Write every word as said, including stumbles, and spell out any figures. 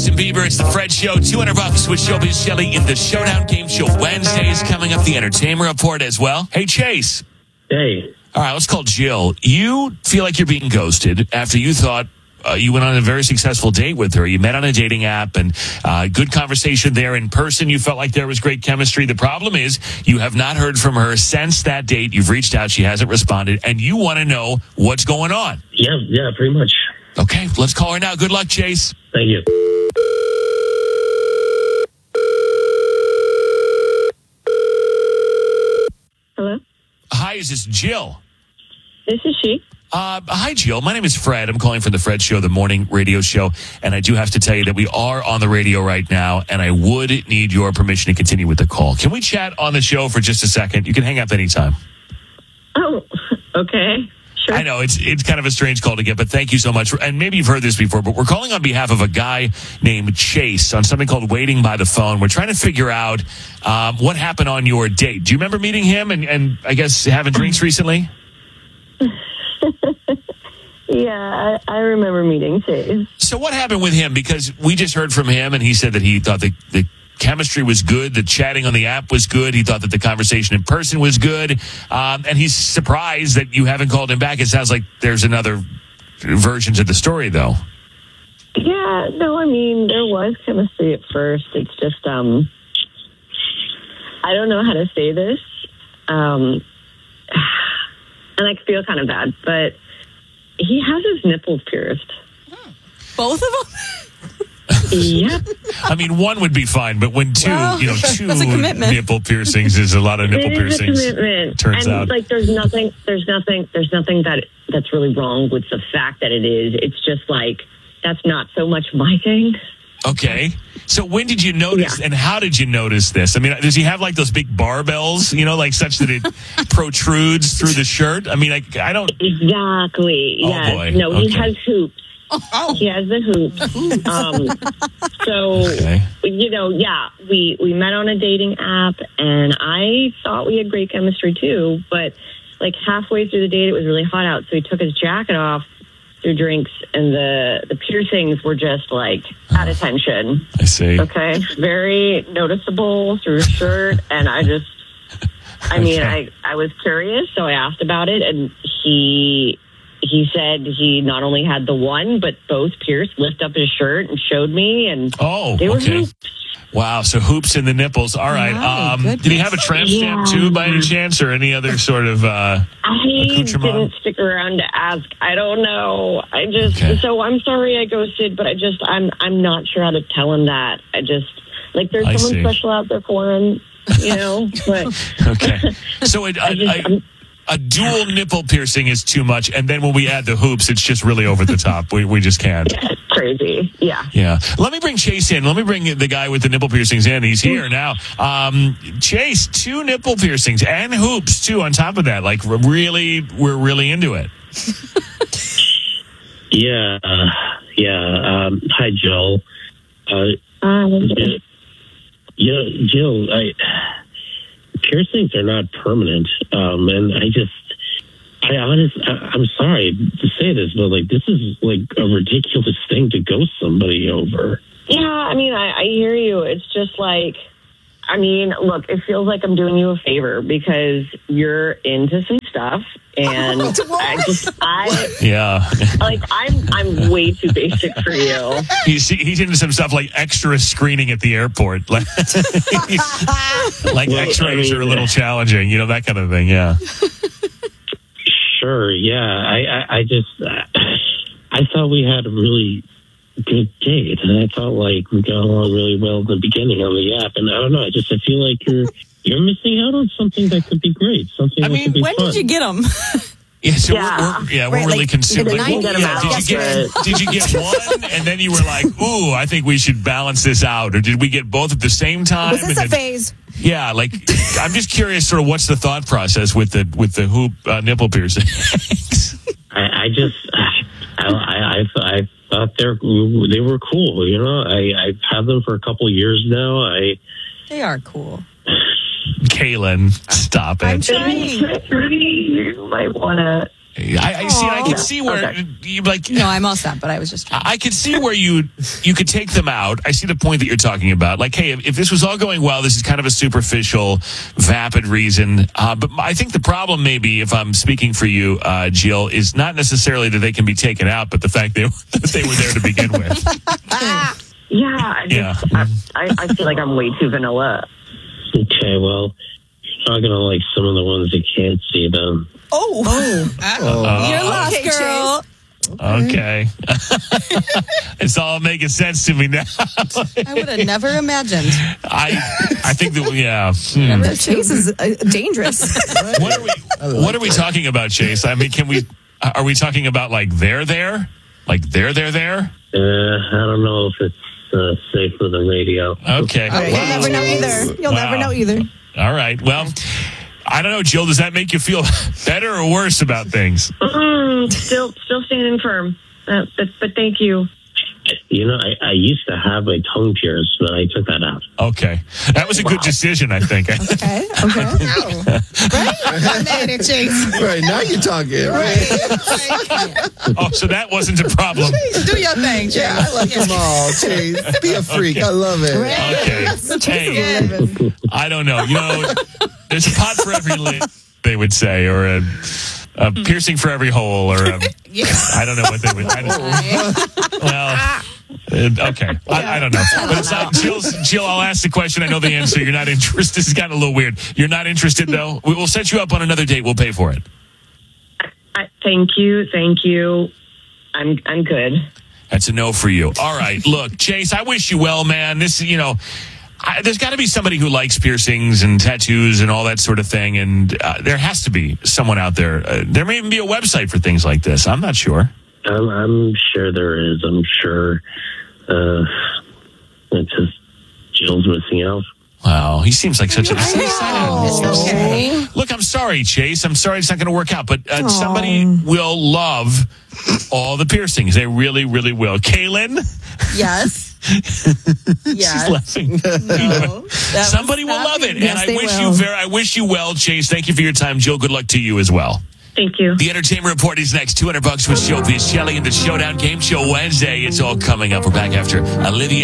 Justin Bieber. It's the Fred Show. two hundred bucks with Showbiz Shelley in the Showdown Game Show Wednesday is coming up. The Entertainment Report as well. Hey, Chase. Hey. All right, let's call Jill. You feel like you're being ghosted after you thought uh, you went on a very successful date with her. You met on a dating app and uh, good conversation there in person. You felt like there was great chemistry. The problem is you have not heard from her since that date. You've reached out. She hasn't responded. And you want to know what's going on. Yeah, yeah, pretty much. Okay, let's call her now. Good luck, Chase. Thank you. Hello? Hi, is this Jill? This is she. Uh, hi, Jill. My name is Fred. I'm calling from the Fred Show, the morning radio show. And I do have to tell you that we are on the radio right now, and I would need your permission to continue with the call. Can we chat on the show for just a second? You can hang up anytime. Oh, okay. Sure. I know it's it's kind of a strange call to get, but thank you so much. And maybe you've heard this before, but we're calling on behalf of a guy named Chase on something called Waiting by the Phone. We're trying to figure out um, what happened on your date. Do you remember meeting him and, and I guess having drinks recently? Yeah, I, I remember meeting Chase. So what happened with him? Because we just heard from him, and he said that he thought the, the chemistry was good, the chatting on the app was good, he thought that the conversation in person was good, um, and he's surprised that you haven't called him back. It sounds like there's another version to the story, though. Yeah, no, I mean, there was chemistry at first. It's just, um, I don't know how to say this, um, and I feel kind of bad, but he has his nipples pierced. Both of them? Yep. I mean, one would be fine, but when two, well, you know, two that's a commitment. nipple piercings is a lot of nipple it piercings. Is a commitment. Turns and, out, like, there's nothing, there's nothing, there's nothing that that's really wrong with the fact that it is. It's just like that's not so much my thing. okay. So when did you notice, Yeah. and how did you notice this? I mean, does he have like those big barbells, you know, like such that it protrudes through the shirt? I mean, I, I don't. Exactly. Oh, yes. boy. No, he Okay. has hoops. Oh. He has the hoops. um, so, Okay. you know, yeah, we, we met on a dating app, and I thought we had great chemistry too. But like halfway through the date, it was really hot out, so he took his jacket off through drinks, and the the piercings were just like at attention. I see. Okay, very noticeable through his shirt, and I just, I mean, Okay. I, I was curious, so I asked about it, and he he said he not only had the one, but both pierced. Lift up his shirt and showed me, and Oh, they were okay. hoops. Wow. So hoops in the nipples. All right. My Um, goodness. did he have a tramp stamp Yeah. too, by any chance, or any other sort of? Uh, I Accoutrement? didn't stick around to ask. I don't know. I just Okay. so I'm sorry I ghosted, but I just I'm I'm not sure how to tell him that. I just like there's I someone see. special out there for him, you know. But okay. So it, I just, a, I'm, a, a dual nipple piercing is too much, and then when we add the hoops, it's just really over the top. We we just can't. yeah, it's crazy. Yeah. Yeah. Let me bring Chase in. Let me bring the guy with the nipple piercings in. He's here now. Um, Chase, two nipple piercings and hoops too on top of that. Like really, we're really into it. Yeah, uh, yeah. Um, hi, Jill. Uh, Um, yeah, yeah, Jill. I piercings are not permanent, um, and I just, I honest, I, I'm sorry to say this, but like this is like a ridiculous thing to ghost somebody over. yeah, I mean, I, I hear you. It's just like, I mean, look, it feels like I'm doing you a favor because you're into some stuff, and I just, I Yeah. like, I'm, I'm way too basic for you. he's he's into some stuff like extra screening at the airport. Like, like Well, X-rays I mean, are a little challenging. You know, that kind of thing. Yeah. Sure, yeah. I, I, I just, I thought we had a really good date, and I felt like we got along really well in the beginning on the app. And I don't know, I just I feel like you're you're missing out on something that could be great. Something I that mean, could be When fun. did you get them? Yeah, so Yeah. we're, we're yeah we're Right, really like, consumed. the Like, nineties, yeah, I did you guess, get did you get one and then you were like, ooh, I think we should balance this out, or did we get both at the same time? Was this and a then- phase? Yeah, like I'm just curious, sort of, what's the thought process with the with the hoop uh, nipple piercing? I, I just I, I, I, I thought they they were cool. You know, I I've had them for a couple years now. I They are cool. Kaylin, stop I'm it. trying. You might want to I, I see. I can see where Okay. you like. No, I'm all set, but I was just trying. I could see where you you could take them out. I see the point that you're talking about. Like, hey, if, if this was all going well, this is kind of a superficial, vapid reason. Uh, but I think the problem, maybe, if I'm speaking for you, uh, Jill, is not necessarily that they can be taken out, but the fact they, that they were there to begin with. Yeah, I, just, Yeah. I, I, I feel like I'm way too vanilla. Okay, well, talking to like some of the ones that can't see them. Oh, Oh. you're lost, Okay, girl. Okay, it's all making sense to me now. I would have never imagined. I I think that yeah. Hmm. Chase is uh, dangerous. What are we What are we talking about, Chase? I mean, can we? Are we talking about like they're there, like they're there there? Uh, I don't know if it's uh, safe for the radio. Okay, You'll never know either. You'll Wow. never know either. All right. Well, I don't know, Jill. Does that make you feel better or worse about things? Mm, still, still standing firm. Uh, but, but thank you. You know, I, I used to have a tongue pierce, but I took that out. Okay, that was a good decision, I think. Okay. Okay. Right? Chase. Right, now you're talking. Right. Oh, so that wasn't a problem. Do your thing, Chase. Yeah, I like them all. Chase, be a freak. I love it. Okay. Hey, I don't know. You know, there's a pot for every lid, they would say, or a, a piercing for every hole, or a, I don't know what they would. I don't, well, uh, okay. I, I don't know. But it's not, Jill's, Jill, I'll ask the question. I know the answer. You're not interested. This has gotten a little weird. You're not interested, though? We- We'll set you up on another date. We'll pay for it. I, thank you, thank you. I'm, I'm good. That's a no for you. All right. Look, Chase, I wish you well, man. This, you know, I, there's got to be somebody who likes piercings and tattoos and all that sort of thing. And uh, there has to be someone out there. Uh, there may even be a website for things like this. I'm not sure. I'm, I'm sure there is. I'm sure. Uh, it's just Jill's missing out. Wow. He seems like such a... It's okay. Look, I'm sorry, Chase. I'm sorry it's not going to work out. But uh, somebody will love all the piercings. They really, really will. Kaylin? Yes. She's Yes. laughing. No. That Somebody was will love it. Yes, and I they wish will. you very, I wish you well, Chase. Thank you for your time. Jill, good luck to you as well. Thank you. The Entertainment Report is next. two hundred bucks with Joe Viscelli and the Showdown Game Show Wednesday. It's all coming up. We're back after Olivia